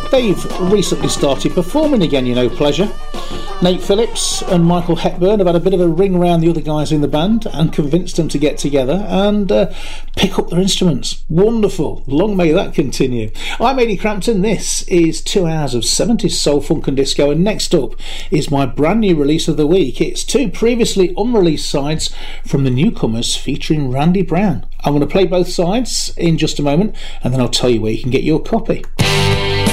they've recently started performing again, you know, Pleasure. Nate Phillips and Michael Hepburn have had a bit of a ring around the other guys in the band and convinced them to get together and pick up their instruments. Wonderful. Long may that continue. I'm Eddie Crampton. This is 2 hours of 70s soul, funk and disco, and next up is my brand new release of the week. It's 2 previously unreleased sides from the newcomers featuring Randy Brown. I'm going to play both sides in just a moment and then I'll tell you where you can get your copy.